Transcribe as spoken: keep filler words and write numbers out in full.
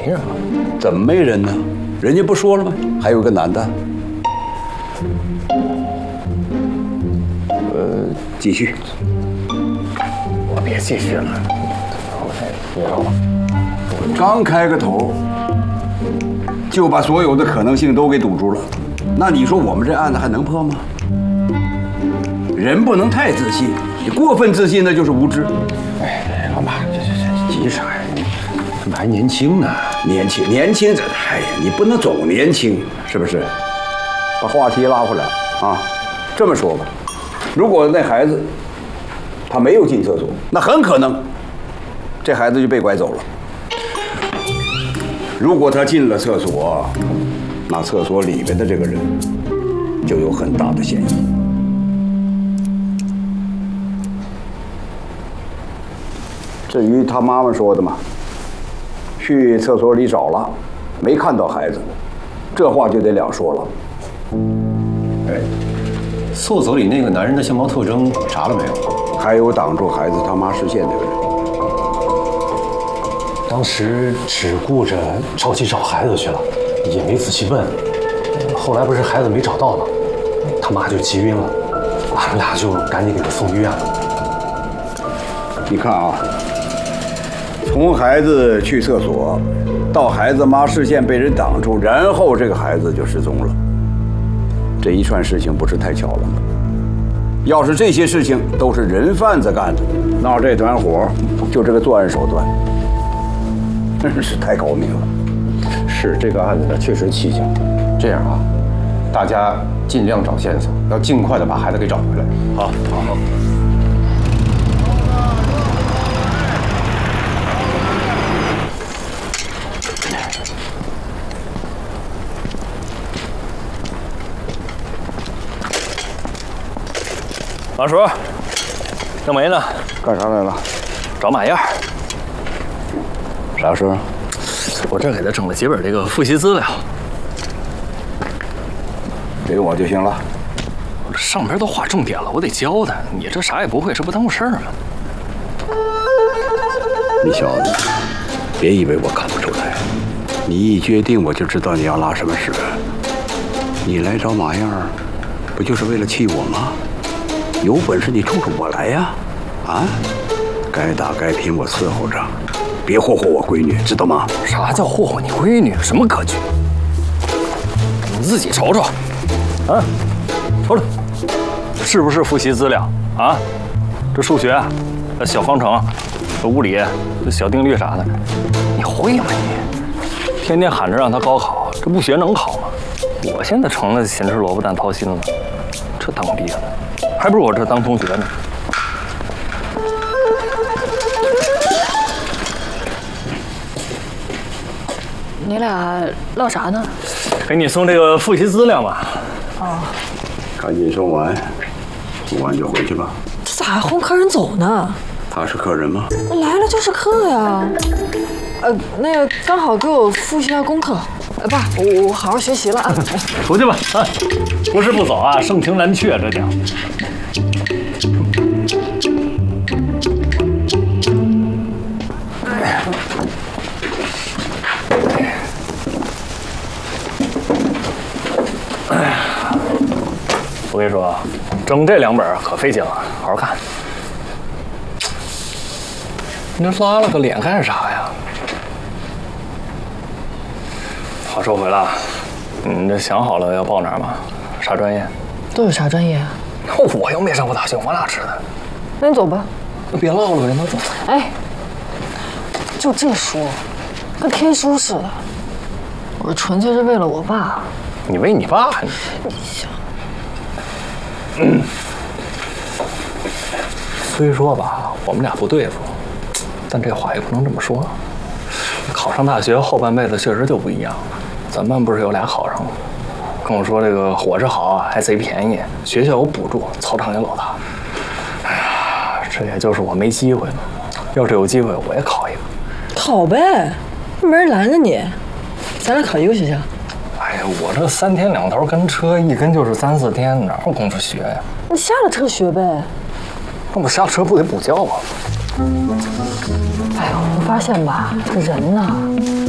人了。 怎么没人呢？人家不说了吗？还有个男的。呃，继续。 我别继续了，我太别了。 刚开个头，就把所有的可能性都给堵住了。那你说我们这案子还能破吗？人不能太自信，你过分自信那就是无知。 哎，老马，这这这急啥呀？你还年轻呢。 年轻，年轻这，哎呀，你不能总年轻，是不是？把话题拉回来啊，这么说吧，如果那孩子他没有进厕所，那很可能这孩子就被拐走了。如果他进了厕所，那厕所里面的这个人就有很大的嫌疑。至于他妈妈说的嘛，去厕所里找了，没看到孩子，这话就得两说了。 哎，厕所里那个男人的相貌特征查了没有？ 还有挡住孩子他妈视线那个人， 当时只顾着着急找孩子去了，也没仔细问。后来不是孩子没找到吗？他妈就急晕了，俺们俩就赶紧给他送医院了。 你看啊，从孩子去厕所到孩子妈视线被人挡住，然后这个孩子就失踪了，这一串事情不是太巧了吗？要是这些事情都是人贩子干的，那这团伙就这个作案手段真是太高明了。 是这个案子呢，确实蹊跷。这样啊，大家尽量找线索，要尽快的把孩子给找回来。 好，好。 马叔，正梅呢？ 干啥来了？ 找马燕。 啥事儿？ 我这给他整了几本这个复习资料， 给我就行了。 我这上边都划重点了，我得教他。你这啥也不会，这不耽误事儿吗？ 你小子，别以为我看不出来，你一决定我就知道你要拉什么屎。你来找马燕儿，不就是为了气我吗？有本事你冲着我来呀！啊，该打该拼我伺候着，别霍霍我闺女，知道吗？ 啥叫霍霍你闺女？什么格局？你自己瞅瞅，啊，瞅瞅，是不是复习资料啊？这数学，这小方程，这物理，这小定律啥的，你会吗你？天天喊着让他高考，这不学能考吗？我现在成了咸吃萝卜淡操心了，这当爹的。还不如我这当同学呢。 你俩唠啥呢？ 给你送这个复习资料嘛。 哦， 赶紧送完，送完就回去吧。 这咋还轰客人走呢？ 他是客人吗？ 来了就是客呀。呃，那个刚好给我复习一下功课。呃，爸，我我好好学习了啊。 出去吧啊！不是不走啊，盛情难却，这叫。我跟你说，整这两本可费劲了，好好看。你这拉了个脸干啥呀？话说回来，你这想好了要报哪儿吗？啥专业？ 都有啥专业啊？ 我又没上过大学，我哪知道？ 那你走吧。 别唠了，让他走。 哎，就这书，跟天书似的。我纯粹是为了我爸。 你为你爸？ 你想。 嗯，虽说吧，我们俩不对付，但这话也不能这么说。考上大学后半辈子确实就不一样了。咱班不是有俩考上了，跟我说这个伙食好，还贼便宜，学校有补助，操场也老大。哎呀，这也就是我没机会了。要是有机会，我也考一个。 考呗，没人拦着你。咱俩考一个学校。 哎呀，我这三天两头跟车，一跟就是三四天，哪有功夫学呀？ 你下了车学呗。 那我下了车不得补觉吗？ 哎呦，我发现吧，这人呐，